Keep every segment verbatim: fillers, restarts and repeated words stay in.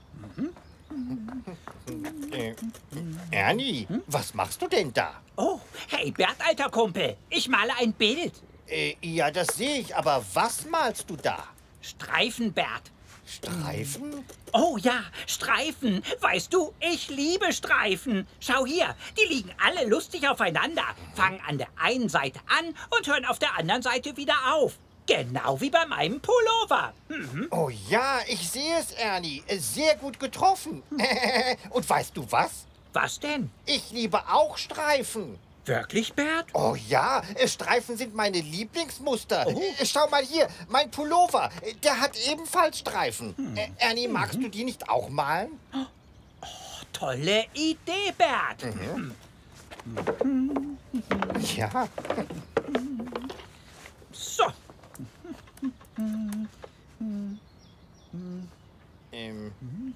Äh, Ernie, hm? Was machst du denn da? Oh, hey Bert, alter Kumpel, ich male ein Bild. Äh, ja, das sehe ich, aber was malst du da? Streifen, Bert. Streifen? Oh ja, Streifen. Weißt du, ich liebe Streifen. Schau hier, die liegen alle lustig aufeinander, fangen an der einen Seite an und hören auf der anderen Seite wieder auf. Genau wie bei meinem Pullover. Mhm. Oh ja, ich sehe es, Ernie. Sehr gut getroffen. Und weißt du was? Was denn? Ich liebe auch Streifen. Wirklich, Bert? Oh ja, Streifen sind meine Lieblingsmuster. Oh. Schau mal hier, mein Pullover, der hat ebenfalls Streifen. Hm. Ernie, magst mhm. du die nicht auch malen? Oh, tolle Idee, Bert. Mhm. Mhm. Ja. So. Ähm.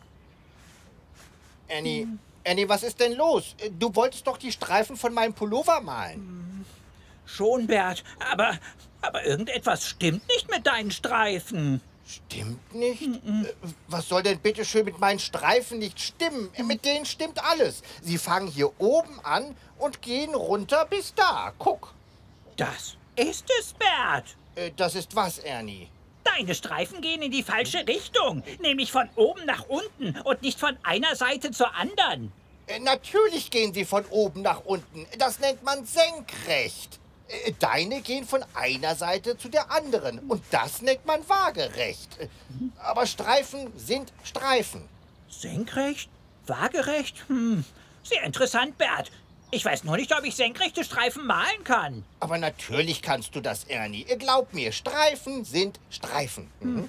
Ernie, Ernie, was ist denn los? Du wolltest doch die Streifen von meinem Pullover malen. Schon, Bert, aber, aber irgendetwas stimmt nicht mit deinen Streifen. Stimmt nicht? Mm-mm. Was soll denn bitte schön mit meinen Streifen nicht stimmen? Mm. Mit denen stimmt alles. Sie fangen hier oben an und gehen runter bis da. Guck. Das ist es, Bert. Äh, das ist was, Ernie? Deine Streifen gehen in die falsche Richtung, nämlich von oben nach unten und nicht von einer Seite zur anderen. Äh, natürlich gehen sie von oben nach unten. Das nennt man senkrecht. Äh, deine gehen von einer Seite zu der anderen und das nennt man waagerecht. Äh, aber Streifen sind Streifen. Senkrecht? Waagerecht? Hm, sehr interessant, Bert. Ich weiß nur nicht, ob ich senkrechte Streifen malen kann. Aber natürlich kannst du das, Ernie. Glaub mir, Streifen sind Streifen. Mhm.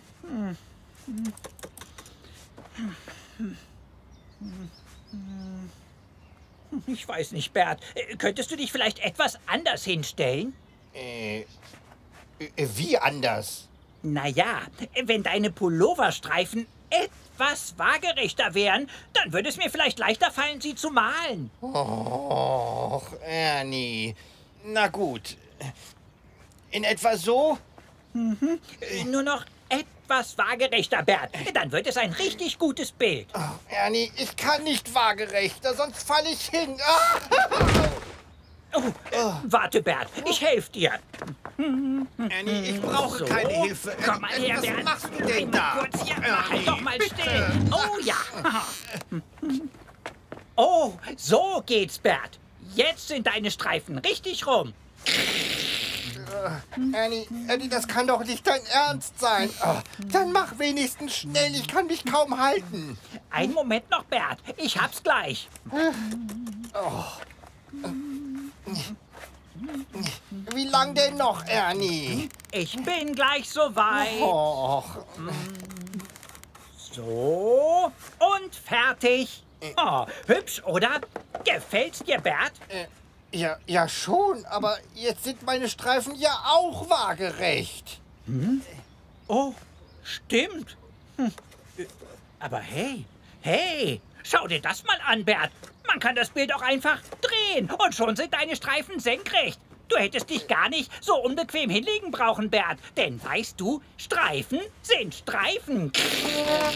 Ich weiß nicht, Bert. Könntest du dich vielleicht etwas anders hinstellen? Äh, wie anders? Naja, wenn deine Pulloverstreifen etwas waagerechter wären, dann würde es mir vielleicht leichter fallen, sie zu malen. Och, Ernie. Na gut. In etwa so? Mhm. Nur noch etwas waagerechter, Bert. Dann wird es ein richtig gutes Bild. Oh, Ernie, ich kann nicht waagerechter, sonst falle ich hin. Oh, äh, warte, Bert, ich helfe dir. Ernie, ich brauche so. keine Hilfe. Komm mal her, Was Bert. machst du denn da? Kurz hier. Ernie, Halt doch mal bitte. still. Oh ja. Oh, so geht's, Bert. Jetzt sind deine Streifen richtig rum. Ernie, Ernie, das kann doch nicht dein Ernst sein. Oh, dann mach wenigstens schnell, ich kann mich kaum halten. Einen Moment noch, Bert. Ich hab's gleich. Oh. Wie lang denn noch, Ernie? Ich bin gleich soweit. Och. So, und fertig. Oh, hübsch, oder? Gefällt's dir, Bert? Äh, ja, ja schon, aber jetzt sind meine Streifen ja auch waagerecht. Hm? Oh, stimmt. Hm. Aber hey, hey, schau dir das mal an, Bert. Man kann das Bild auch einfach drehen und schon sind deine Streifen senkrecht. Du hättest dich gar nicht so unbequem hinlegen brauchen, Bert. Denn weißt du, Streifen sind Streifen.